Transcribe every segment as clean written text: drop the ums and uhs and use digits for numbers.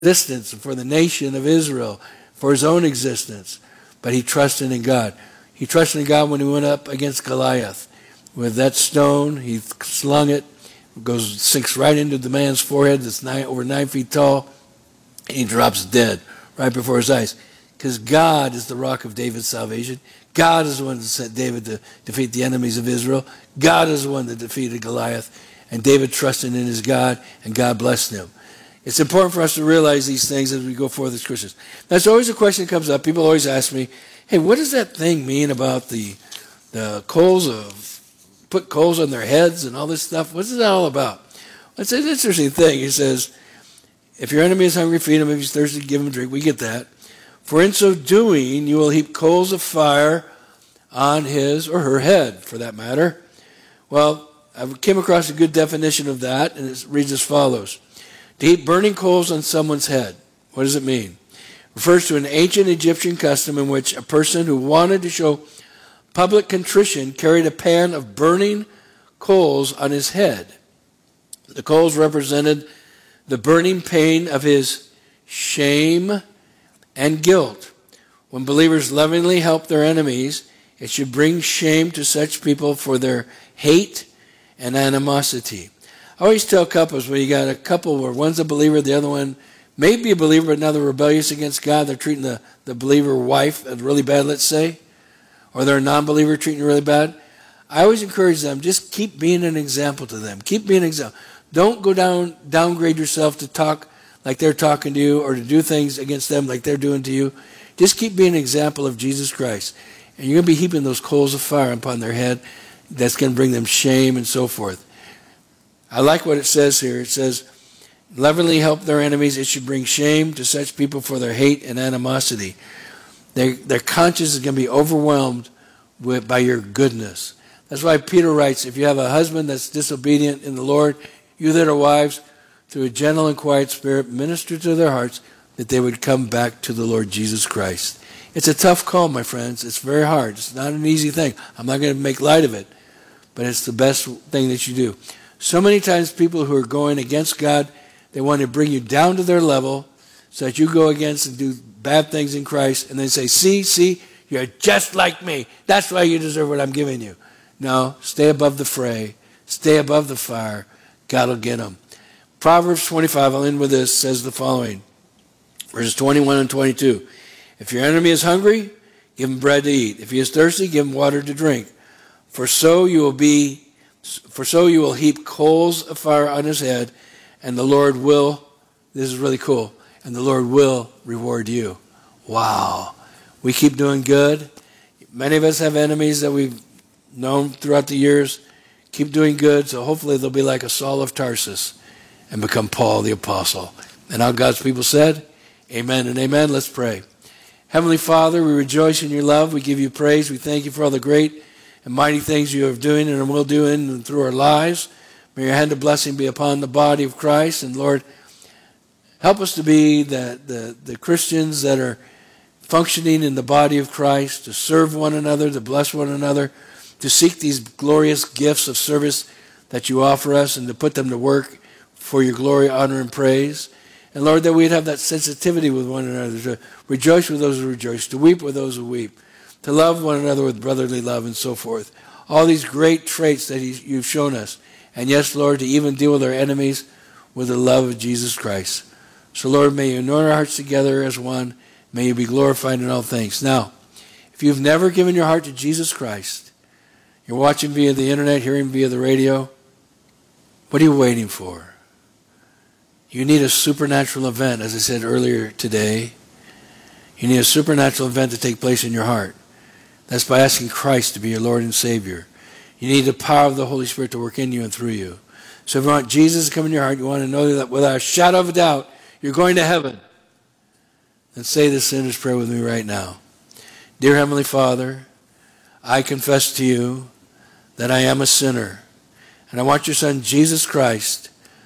existence, for the nation of Israel, for his own existence. But he trusted in God. He trusted in God when he went up against Goliath. With that stone, he slung it, sinks right into the man's forehead that's over 9 feet tall, and he drops dead right before his eyes. Because God is the rock of David's salvation. God is the one that sent David to defeat the enemies of Israel. God is the one that defeated Goliath. And David trusted in his God, and God blessed him. It's important for us to realize these things as we go forth as Christians. That's always a question that comes up. People always ask me, hey, what does that thing mean about the put coals on their heads and all this stuff? What's that all about? It's an interesting thing. He says, if your enemy is hungry, feed him. If he's thirsty, give him a drink. We get that. For in so doing, you will heap coals of fire on his or her head, for that matter. Well, I came across a good definition of that, and it reads as follows. To heap burning coals on someone's head. What does it mean? It refers to an ancient Egyptian custom in which a person who wanted to show public contrition carried a pan of burning coals on his head. The coals represented the burning pain of his shame and guilt. When believers lovingly help their enemies, it should bring shame to such people for their hate and animosity. I always tell couples, when you got a couple where one's a believer, the other one may be a believer, but now they're rebellious against God, they're treating the believer wife really bad, let's say, or they're a non-believer treating her really bad. I always encourage them, just keep being an example to them. Keep being an example. Don't go downgrade yourself to talk like they're talking to you or to do things against them like they're doing to you. Just keep being an example of Jesus Christ. And you're going to be heaping those coals of fire upon their head. That's going to bring them shame and so forth. I like what it says here. It says, lovingly help their enemies. It should bring shame to such people for their hate and animosity. Their conscience is going to be overwhelmed by your goodness. That's why Peter writes, if you have a husband that's disobedient in the Lord, you that are wives, through a gentle and quiet spirit, minister to their hearts that they would come back to the Lord Jesus Christ. It's a tough call, my friends. It's very hard. It's not an easy thing. I'm not going to make light of it, but it's the best thing that you do. So many times people who are going against God, they want to bring you down to their level so that you go against and do bad things in Christ, and they say, see, you're just like me. That's why you deserve what I'm giving you. No, stay above the fray. Stay above the fire. God will get them. Proverbs 25, I'll end with this, says the following. Verses 21 and 22. If your enemy is hungry, give him bread to eat. If he is thirsty, give him water to drink. For so you will heap coals of fire on his head, and the Lord will, this is really cool, and the Lord will reward you. Wow. We keep doing good. Many of us have enemies that we've known throughout the years. Keep doing good, so hopefully they'll be like a Saul of Tarsus and become Paul the Apostle. And all God's people said, amen and amen. Let's pray. Heavenly Father, we rejoice in your love. We give you praise. We thank you for all the great and mighty things you are doing and will do in and through our lives. May your hand of blessing be upon the body of Christ. And Lord, help us to be the Christians that are functioning in the body of Christ, to serve one another, to bless one another, to seek these glorious gifts of service that you offer us and to put them to work for your glory, honor, and praise. And Lord, that we'd have that sensitivity with one another, to rejoice with those who rejoice, to weep with those who weep, to love one another with brotherly love and so forth. All these great traits that you've shown us. And yes, Lord, to even deal with our enemies with the love of Jesus Christ. So Lord, may you anoint our hearts together as one. May you be glorified in all things. Now, if you've never given your heart to Jesus Christ, you're watching via the internet, hearing via the radio, what are you waiting for? You need a supernatural event, as I said earlier today. You need a supernatural event to take place in your heart. That's by asking Christ to be your Lord and Savior. You need the power of the Holy Spirit to work in you and through you. So if you want Jesus to come in your heart, you want to know that without a shadow of a doubt, you're going to heaven, then say this sinner's prayer with me right now. Dear Heavenly Father, I confess to you that I am a sinner, and I want your Son, Jesus Christ,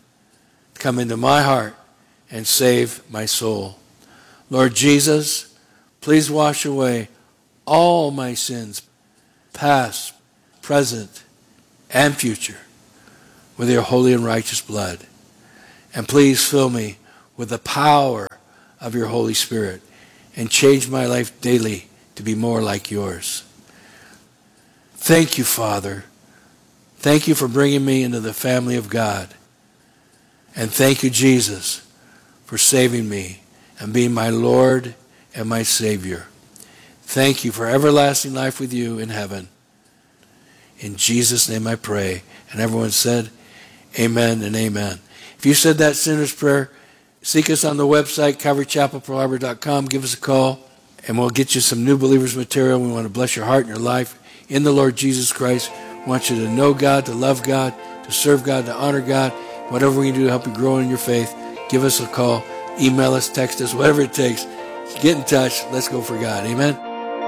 to come into my heart and save my soul. Lord Jesus, please wash away all my sins, past, present, and future, with your holy and righteous blood. And please fill me with the power of your Holy Spirit and change my life daily to be more like yours. Thank you, Father. Thank you for bringing me into the family of God. And thank you, Jesus, for saving me and being my Lord and my Savior. Thank you for everlasting life with you in heaven. In Jesus' name I pray. And everyone said, amen and amen. If you said that sinner's prayer, seek us on the website, CalvaryChapelPearlHarbor.com. Give us a call, and we'll get you some new believers material. We want to bless your heart and your life in the Lord Jesus Christ. We want you to know God, to love God, to serve God, to honor God. Whatever we can do to help you grow in your faith, give us a call, email us, text us, whatever it takes. Get in touch. Let's go for God. Amen.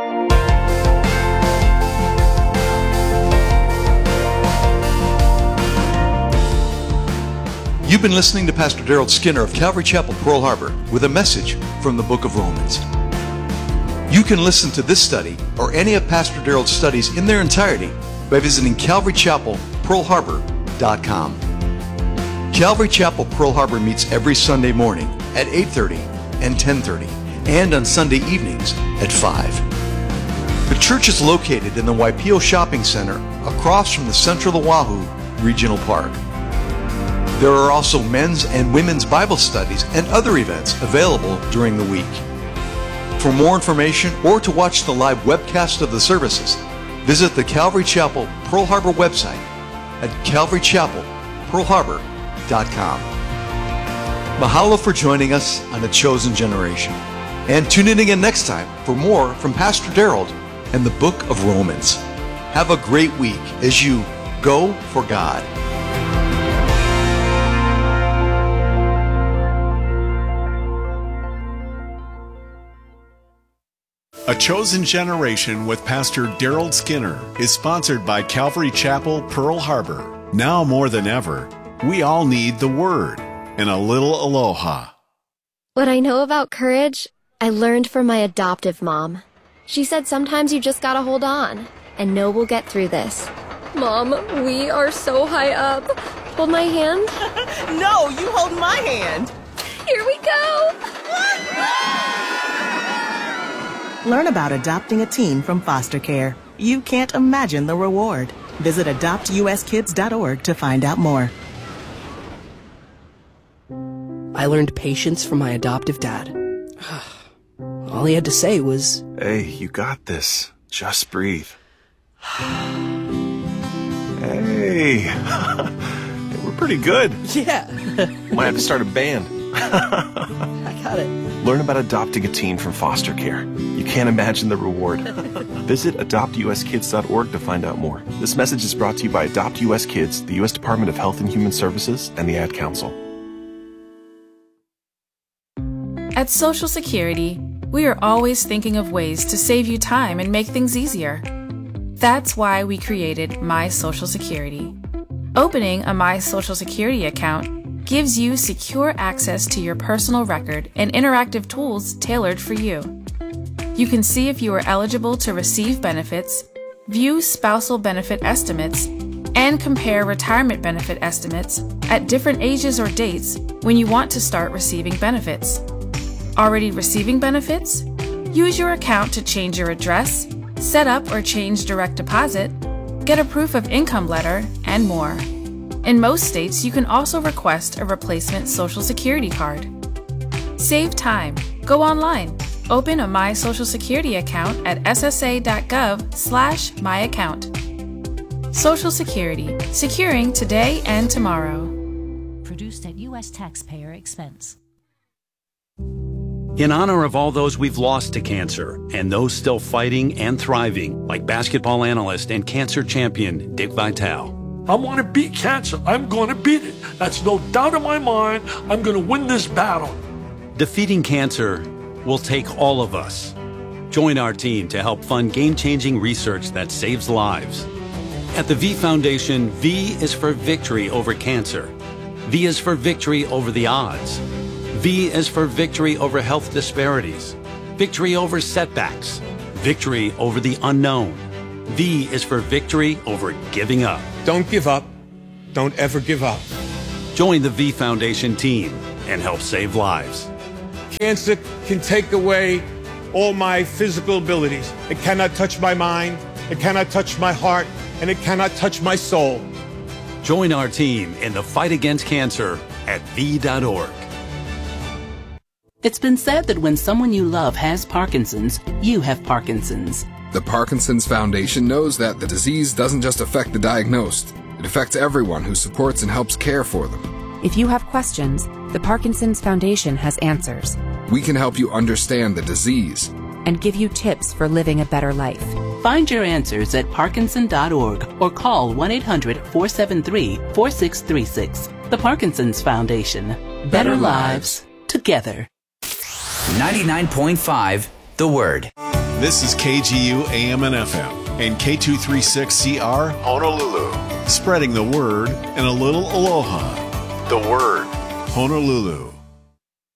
You've been listening to Pastor Daryl Skinner of Calvary Chapel, Pearl Harbor, with a message from the book of Romans. You can listen to this study or any of Pastor Daryl's studies in their entirety by visiting CalvaryChapelPearlHarbor.com. Calvary Chapel, Pearl Harbor meets every Sunday morning at 8:30 and 10:30, and on Sunday evenings at 5. The church is located in the Waipio Shopping Center across from the Central Oahu Regional Park. There are also men's and women's Bible studies and other events available during the week. For more information or to watch the live webcast of the services, visit the Calvary Chapel Pearl Harbor website at CalvaryChapelPearlHarbor.com. Mahalo for joining us on A Chosen Generation. And tune in again next time for more from Pastor Daryl and the book of Romans. Have a great week as you go for God. A Chosen Generation with Pastor Daryl Skinner is sponsored by Calvary Chapel, Pearl Harbor. Now more than ever, we all need the Word and a little aloha. What I know about courage, I learned from my adoptive mom. She said sometimes you just gotta hold on and know we'll get through this. Mom, we are so high up. Hold my hand. No, you hold my hand. Here we go. Learn about adopting a teen from foster care. You can't imagine the reward. Visit adoptuskids.org to find out more. I learned patience from my adoptive dad. All he had to say was, "Hey, you got this. Just breathe." Hey, we're pretty good. yeah, Might have to start a band. I got it. Learn about adopting a teen from foster care. You can't imagine the reward. Visit adoptuskids.org to find out more. This message is brought to you by Adopt US Kids, the U.S. Department of Health and Human Services, and the Ad Council. At Social Security, we are always thinking of ways to save you time and make things easier. That's why we created My Social Security. Opening a My Social Security account gives you secure access to your personal record and interactive tools tailored for you. You can see if you are eligible to receive benefits, view spousal benefit estimates, and compare retirement benefit estimates at different ages or dates when you want to start receiving benefits. Already receiving benefits? Use your account to change your address, set up or change direct deposit, get a proof of income letter, and more. In most states, you can also request a replacement Social Security card. Save time. Go online. Open a My Social Security account at ssa.gov/myaccount. Social Security. Securing today and tomorrow. Produced at U.S. taxpayer expense. In honor of all those we've lost to cancer and those still fighting and thriving, like basketball analyst and cancer champion Dick Vitale. I want to beat cancer. I'm going to beat it. That's no doubt in my mind. I'm going to win this battle. Defeating cancer will take all of us. Join our team to help fund game-changing research that saves lives. At the V Foundation, V is for victory over cancer. V is for victory over the odds. V is for victory over health disparities, victory over setbacks, victory over the unknown. V is for victory over giving up. Don't give up. Don't ever give up. Join the V Foundation team and help save lives. Cancer can take away all my physical abilities. It cannot touch my mind, it cannot touch my heart, and it cannot touch my soul. Join our team in the fight against cancer at V.org. It's been said that when someone you love has Parkinson's, you have Parkinson's. The Parkinson's Foundation knows that the disease doesn't just affect the diagnosed. It affects everyone who supports and helps care for them. If you have questions, the Parkinson's Foundation has answers. We can help you understand the disease and give you tips for living a better life. Find your answers at Parkinson.org or call 1-800-473-4636. The Parkinson's Foundation. Better lives together. 99.5 The Word. This is KGU AM and FM and K236CR Honolulu. Spreading the word and a little aloha. The Word. Honolulu.